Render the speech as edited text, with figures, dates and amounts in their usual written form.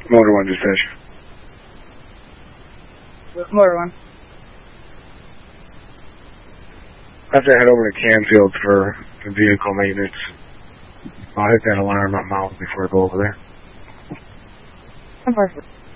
Motor 1 dispatch. Motor 1. I have to head over to Canfield for the vehicle maintenance. I'll hit that alarm at Mount before I go over there. Perfect.